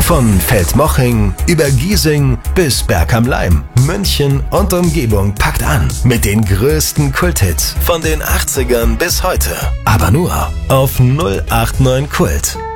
Von Feldmoching über Giesing bis Berg am Laim, München und Umgebung packt an mit den größten Kulthits von den 80ern bis heute. Aber nur auf 089 Kult.